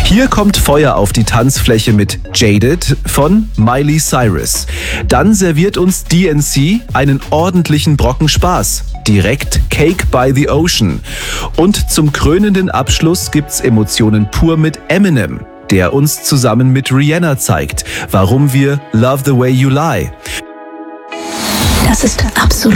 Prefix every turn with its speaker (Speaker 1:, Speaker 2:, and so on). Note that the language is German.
Speaker 1: Hier kommt Feuer auf die Tanzfläche mit Jaded von Miley Cyrus. Dann serviert uns DNC einen ordentlichen Brocken Spaß. Direkt Cake by the Ocean. Und zum krönenden Abschluss gibt's Emotionen pur mit Eminem, der uns zusammen mit Rihanna zeigt, warum wir Love the Way You Lie.
Speaker 2: Das ist absolut